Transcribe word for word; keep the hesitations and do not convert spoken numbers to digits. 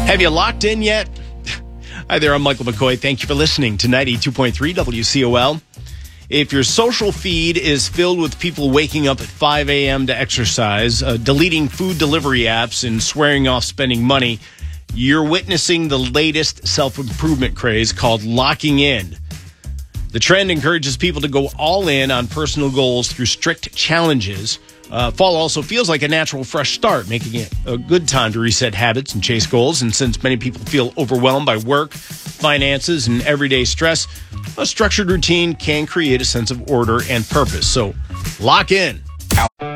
Have you locked in yet? Hi there, I'm Michael McCoy. Thank you for listening to ninety-two point three W C O L. If your social feed is filled with people waking up at five a.m. to exercise, uh, deleting food delivery apps, and swearing off spending money, you're witnessing the latest self-improvement craze called locking in. The trend encourages people to go all in on personal goals through strict challenges. Uh, fall also feels like a natural fresh start, making it a good time to reset habits and chase goals. And since many people feel overwhelmed by work, finances, and everyday stress, a structured routine can create a sense of order and purpose. So lock in.